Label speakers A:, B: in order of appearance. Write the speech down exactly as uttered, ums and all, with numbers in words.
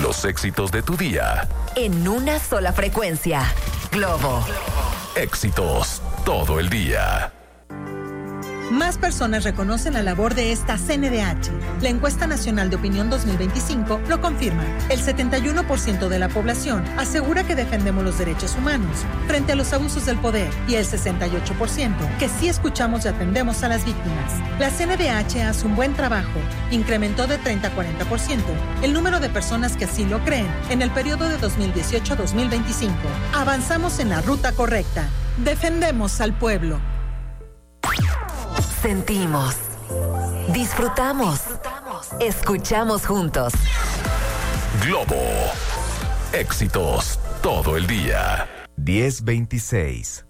A: Los éxitos de tu día.
B: En una sola frecuencia. Globo.
A: Éxitos todo el día.
C: Más personas reconocen la labor de esta C N D H. La encuesta nacional de opinión dos mil veinticinco lo confirma. El setenta y uno por ciento de la población asegura que defendemos los derechos humanos frente a los abusos del poder y el sesenta y ocho por ciento que sí escuchamos y atendemos a las víctimas. La C N D H hace un buen trabajo. Incrementó de treinta a cuarenta por ciento el número de personas que así lo creen en el periodo de dos mil dieciocho a dos mil veinticinco. Avanzamos en la ruta correcta. Defendemos al pueblo.
B: Sentimos, disfrutamos, escuchamos juntos.
A: Globo. Éxitos todo el día.
D: diez veintiséis.